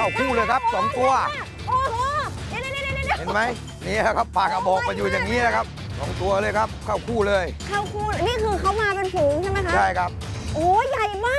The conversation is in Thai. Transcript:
าคู่เลยครับ2 ตัวโอ้โหเดี๋ยวเห็นไหมนี่ครับปลากระบอกมาอยู่อย่างนี้นะครับ2 ตัวเลยครับเข้าคู่เลยเข้าคู่นี่คือเขามาเป็นฝูงใช่ไหมคะใช่ครับโอ้ใหญ่มาก